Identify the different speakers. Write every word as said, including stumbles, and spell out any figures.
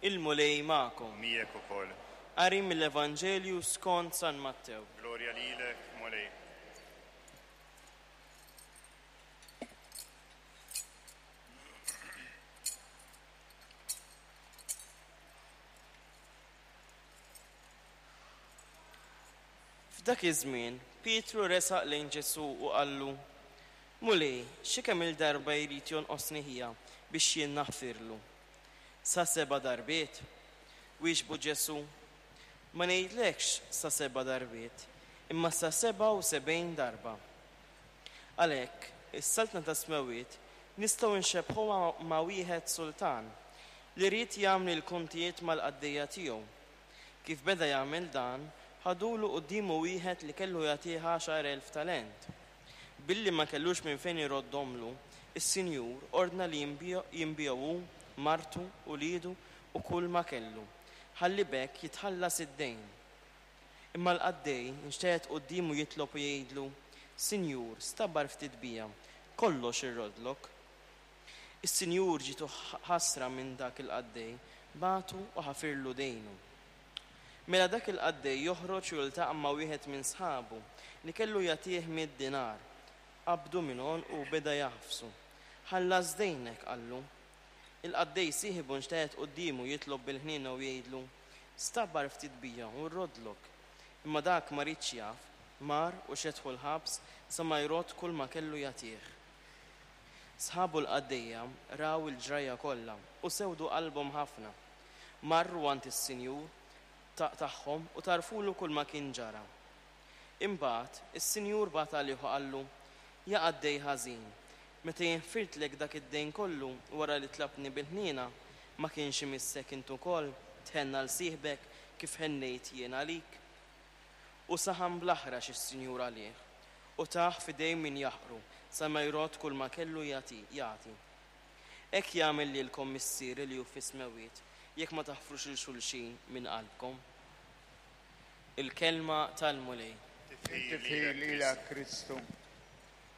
Speaker 1: Il-mulej ma'kom.
Speaker 2: Miegħek ukoll.
Speaker 1: Qari mill-Evanġelju skont San Mattew.
Speaker 2: Glorja lilek, mulej.
Speaker 1: F'dak iż-żmien, Pietru resaq lejn Ġesu u qallu: Mulej, xi kemm il-darba jrid jonqosni ħija biex jien naħfirlu. Sa seba' darbiet? Wieġbu Ġesu: Ma ngħidlekx sa seba' darbiet, imma sa seba' u sebgħin darba. Għalhekk, is-saltna ta' smewiet nistgħu nxebbħu ma' wieħed sultan li rrid jagħmel il-kuntijiet mal-qaddejja tiegħu. Kif beda jagħmel dan, ħadulu qudiemu wieħed li kellu jagħtih għaxar elf talent. Billi ma kellux minn fejn iroddhomlu, is-Sinjur ordna li jinbigħu martu u lidu u kull ma kellu, ħalli bekk jitħallas id-dejn. Imma l-qaddej nxtieqet qudiemu jitlob u jgħidlu: Sinjur, stabbar ftit bija, kollox irrodlok. Is-Sinjur ġitu ħasra minn dak il-qaddej, batu u ħafirlu dejnu. Mela dak il-qaddej joħroġ u jiltaqa' ma' wieħed minn sħabu li kellu jagħtih mid dinar, qabdu minnhom u beda jaħfsu. Ħallas dejnek qallu. Il-qaddej sieħibu nxtieqet qudiemu jitlob bil-ħnina u jgħidlu: Stabbar ftit bija u rrodlok. Imma dak ma ridx jaf, mar u xedħu l-ħabs sa ma jrod kull ma kellu jagħtih. Sħabu l-qaddejja raw il-ġrajja kollha u sewdu qalbhom ħafna. Marru għand is-Sinjur tagħhom u tarfulu kull ma kien ġara. Imbagħad is-Sinjur bagħat għalih u qallu: Ja qaddej ħażin, meta jinfirtlek dak id-dejn kollu wara li tlabni bil-ħnina, ma kienx imissek int ukoll tħenna l-sieħbek kif ħennejt jien għalik. U saħan bl-aħrax is-Sinjur għalih u taħ f'idejn min jaħru sa ma jrod kull ma kellu jagħti. Hekk jagħmel lilkom missieri li hu fis-smewiet jekk ma taħfrux il xulxin minn qalbkom. Il-kelma tal-mulej.
Speaker 3: Tifħir lilek Kristu.